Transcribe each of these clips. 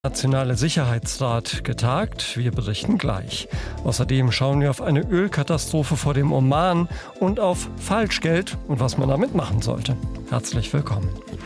Nationale Sicherheitsrat getagt. Wir berichten gleich. Außerdem schauen wir auf eine Ölkatastrophe vor dem Oman und auf Falschgeld und was man damit machen sollte. Herzlich willkommen.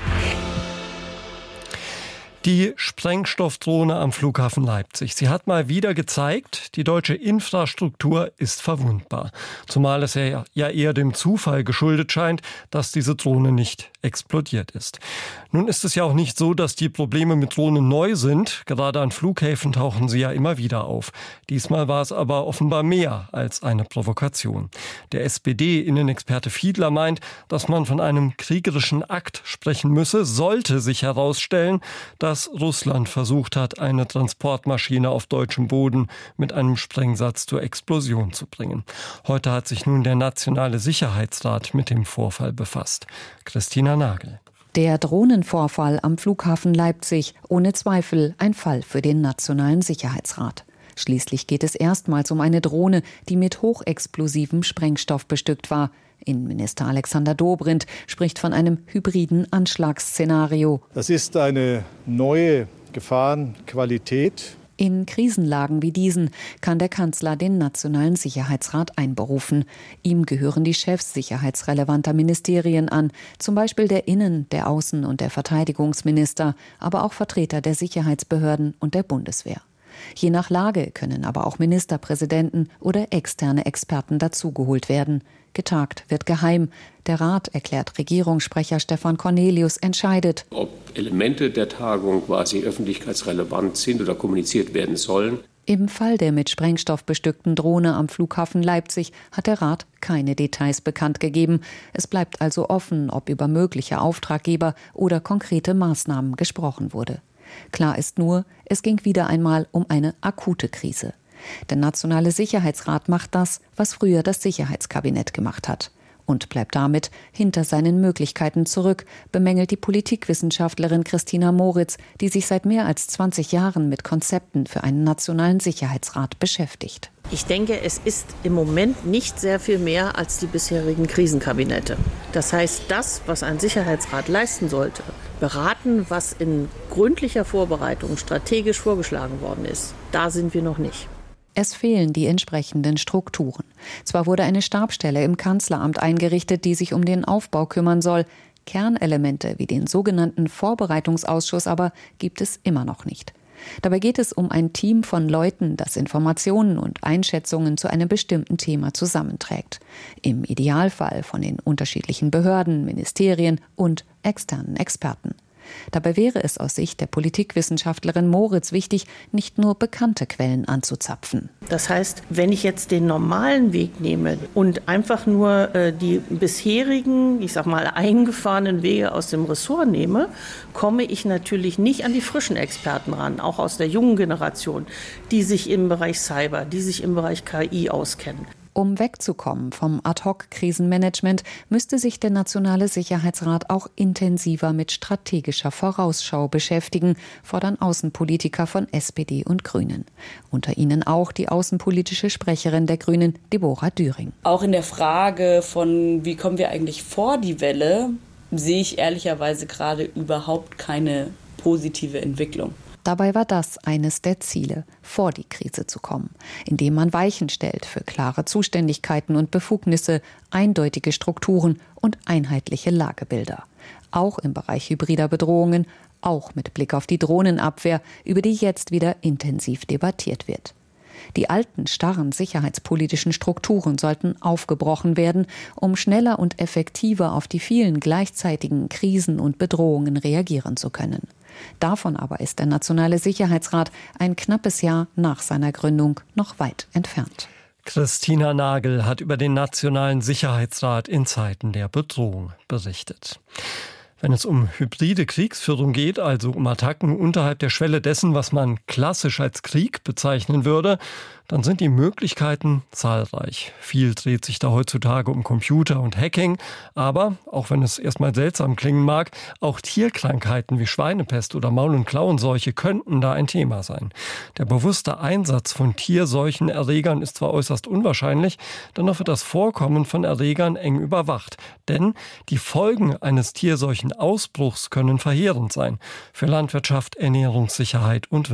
Die Sprengstoffdrohne am Flughafen Leipzig. Sie hat mal wieder gezeigt, die deutsche Infrastruktur ist verwundbar. Zumal es ja eher dem Zufall geschuldet scheint, dass diese Drohne nicht explodiert ist. Nun ist es ja auch nicht so, dass die Probleme mit Drohnen neu sind. Gerade an Flughäfen tauchen sie ja immer wieder auf. Diesmal war es aber offenbar mehr als eine Provokation. Der SPD-Innenexperte Fiedler meint, dass man von einem kriegerischen Akt sprechen müsse, sollte sich herausstellen, dass Russland versucht hat, eine Transportmaschine auf deutschem Boden mit einem Sprengsatz zur Explosion zu bringen. Heute hat sich nun der Nationale Sicherheitsrat mit dem Vorfall befasst. Christina Nagel. Der Drohnenvorfall am Flughafen Leipzig, ohne Zweifel ein Fall für den Nationalen Sicherheitsrat. Schließlich geht es erstmals um eine Drohne, die mit hochexplosivem Sprengstoff bestückt war. Innenminister Alexander Dobrindt spricht von einem hybriden Anschlagsszenario. Das ist eine neue Gefahrenqualität. In Krisenlagen wie diesen kann der Kanzler den Nationalen Sicherheitsrat einberufen. Ihm gehören die Chefs sicherheitsrelevanter Ministerien an, zum Beispiel der Innen-, der Außen- und der Verteidigungsminister, aber auch Vertreter der Sicherheitsbehörden und der Bundeswehr. Je nach Lage können aber auch Ministerpräsidenten oder externe Experten dazugeholt werden. Getagt wird geheim. Der Rat, erklärt Regierungssprecher Stefan Cornelius, entscheidet, ob Elemente der Tagung quasi öffentlichkeitsrelevant sind oder kommuniziert werden sollen. Im Fall der mit Sprengstoff bestückten Drohne am Flughafen Leipzig hat der Rat keine Details bekannt gegeben. Es bleibt also offen, ob über mögliche Auftraggeber oder konkrete Maßnahmen gesprochen wurde. Klar ist nur, es ging wieder einmal um eine akute Krise. Der Nationale Sicherheitsrat macht das, was früher das Sicherheitskabinett gemacht hat. Und bleibt damit hinter seinen Möglichkeiten zurück, bemängelt die Politikwissenschaftlerin Christina Moritz, die sich seit mehr als 20 Jahren mit Konzepten für einen Nationalen Sicherheitsrat beschäftigt. Ich denke, es ist im Moment nicht sehr viel mehr als die bisherigen Krisenkabinette. Das heißt, das, was ein Sicherheitsrat leisten sollte, beraten, was in gründlicher Vorbereitung strategisch vorgeschlagen worden ist, da sind wir noch nicht. Es fehlen die entsprechenden Strukturen. Zwar wurde eine Stabsstelle im Kanzleramt eingerichtet, die sich um den Aufbau kümmern soll. Kernelemente wie den sogenannten Vorbereitungsausschuss aber gibt es immer noch nicht. Dabei geht es um ein Team von Leuten, das Informationen und Einschätzungen zu einem bestimmten Thema zusammenträgt. Im Idealfall von den unterschiedlichen Behörden, Ministerien und externen Experten. Dabei wäre es aus Sicht der Politikwissenschaftlerin Moritz wichtig, nicht nur bekannte Quellen anzuzapfen. Das heißt, wenn ich jetzt den normalen Weg nehme und einfach nur die bisherigen, eingefahrenen Wege aus dem Ressort nehme, komme ich natürlich nicht an die frischen Experten ran, auch aus der jungen Generation, die sich im Bereich Cyber, die sich im Bereich KI auskennen. Um wegzukommen vom Ad-hoc-Krisenmanagement müsste sich der Nationale Sicherheitsrat auch intensiver mit strategischer Vorausschau beschäftigen, fordern Außenpolitiker von SPD und Grünen. Unter ihnen auch die außenpolitische Sprecherin der Grünen, Deborah Düring. Auch in der Frage von, wie kommen wir eigentlich vor die Welle, sehe ich ehrlicherweise gerade überhaupt keine positive Entwicklung. Dabei war das eines der Ziele, vor die Krise zu kommen, indem man Weichen stellt für klare Zuständigkeiten und Befugnisse, eindeutige Strukturen und einheitliche Lagebilder. Auch im Bereich hybrider Bedrohungen, auch mit Blick auf die Drohnenabwehr, über die jetzt wieder intensiv debattiert wird. Die alten, starren sicherheitspolitischen Strukturen sollten aufgebrochen werden, um schneller und effektiver auf die vielen gleichzeitigen Krisen und Bedrohungen reagieren zu können. Davon aber ist der Nationale Sicherheitsrat ein knappes Jahr nach seiner Gründung noch weit entfernt. Christina Nagel hat über den Nationalen Sicherheitsrat in Zeiten der Bedrohung berichtet. Wenn es um hybride Kriegsführung geht, also um Attacken unterhalb der Schwelle dessen, was man klassisch als Krieg bezeichnen würde, dann sind die Möglichkeiten zahlreich. Viel dreht sich da heutzutage um Computer und Hacking, aber, auch wenn es erstmal seltsam klingen mag, auch Tierkrankheiten wie Schweinepest oder Maul- und Klauenseuche könnten da ein Thema sein. Der bewusste Einsatz von Tierseuchenerregern ist zwar äußerst unwahrscheinlich, dennoch wird das Vorkommen von Erregern eng überwacht. Denn die Folgen eines Tierseuchenausbruchs können verheerend sein für Landwirtschaft, Ernährungssicherheit und